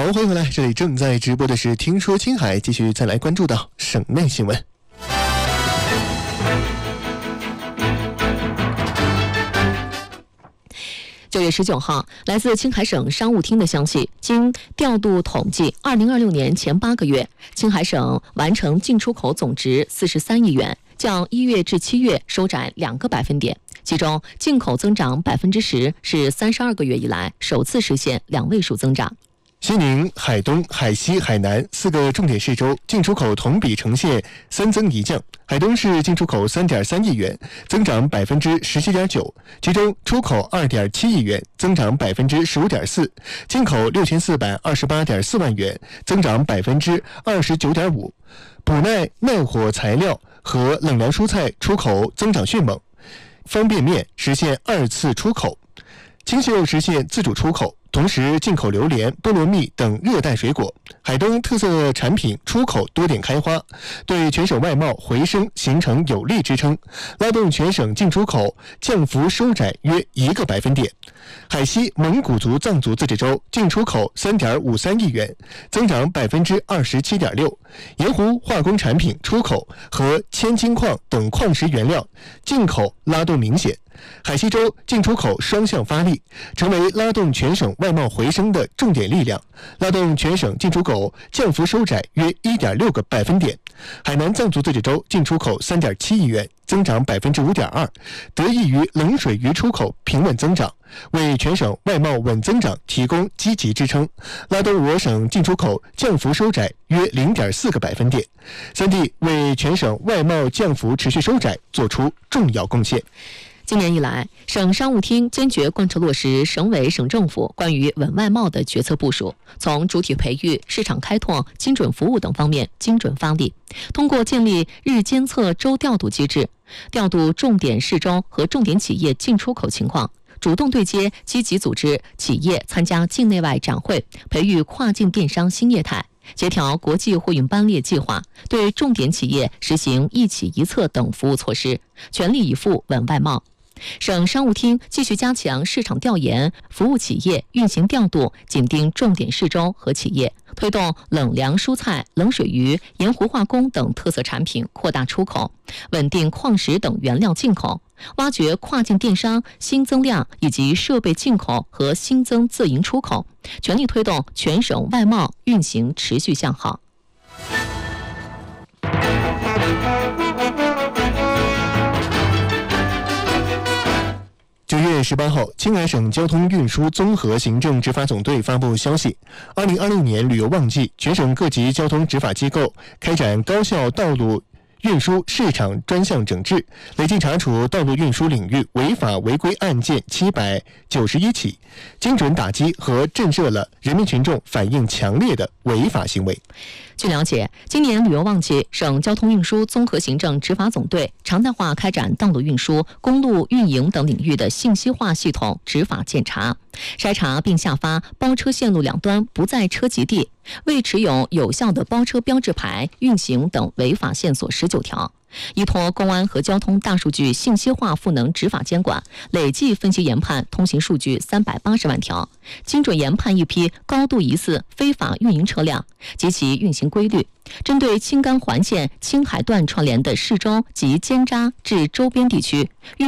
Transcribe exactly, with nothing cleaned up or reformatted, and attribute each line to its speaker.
Speaker 1: 好，欢迎回来，这里正在直播的是听说青海，继续再来关注到省内新闻。
Speaker 2: 九月十九号，来自青海省商务厅的消息，经调度统计，二零二六年前八个月，青海省完成进出口总值四十三亿元，较一月至七月收窄两个百分点。其中，进口增长百分之十，是三十二个月以来首次实现两位数增长。
Speaker 1: 西宁、海东、海西、海南四个重点市州进出口同比呈现三增一降。海东市进出口 三点三亿元，增长 百分之十七点九， 其中出口 二点七亿元，增长 百分之十五点四， 进口 六千四百二十八点四万元，增长 百分之二十九点五。补耐耐火材料和冷凉蔬菜出口增长迅猛，方便面实现二次出口，清秀实现自主出口，同时进口榴莲、菠萝蜜等热带水果。海东特色产品出口多点开花，对全省外贸回升形成有力支撑，拉动全省进出口降幅收窄约一个百分点。海西蒙古族藏族自治州进出口 三点五三亿元，增长 百分之二十七点六。盐湖化工产品出口和铅金矿等矿石原料进口拉动明显。海西州进出口双向发力，成为拉动全省外贸回升的重点力量，拉动全省进出口降幅收窄约 一点六个百分点。海南藏族自治州进出口 三点七亿元，增长 百分之五点二， 得益于冷水鱼出口平稳增长，为全省外贸稳增长提供积极支撑，拉动我省进出口降幅收窄约 零点四个百分点。三地为全省外贸降幅持续收窄做出重要贡献。
Speaker 2: 今年以来，省商务厅坚决贯彻落实省委省政府关于稳外贸的决策部署，从主体培育、市场开拓、精准服务等方面精准发力，通过建立日监测周调度机制，调度重点市州和重点企业进出口情况，主动对接，积极组织企业参加境内外展会，培育跨境电商新业态，协调国际货运班列计划，对重点企业实行一企一策等服务措施，全力以赴稳外贸。省商务厅继续加强市场调研、服务企业运行调度，紧盯重点市州和企业，推动冷凉蔬菜、冷水鱼、盐湖化工等特色产品扩大出口，稳定矿石等原料进口，挖掘跨境电商新增量以及设备进口和新增自营出口，全力推动全省外贸运行持续向好。
Speaker 1: 九月十八号，青海省交通运输综合行政执法总队发布消息，二零二六年旅游旺季，全省各级交通执法机构开展高效道路运输市场专项整治，累计查处道路运输领域违法违规案件七百九十一起，精准打击和震慑了人民群众反映强烈的违法行为。
Speaker 2: 据了解，今年旅游旺季，省交通运输综合行政执法总队常态化开展道路运输、公路运营等领域的信息化系统执法检查，筛查并下发包车线路两端不在车籍地、未持有有效的包车标志牌运行等违法线索十九条。依托公安和交通大数据信息化赋能执法监管，累计分析研判通行数据三百八十万条，精准研判一批高度疑似非法运营车辆及其运行规律。针对青甘环线青海段串联的市州及兼扎至周边地区，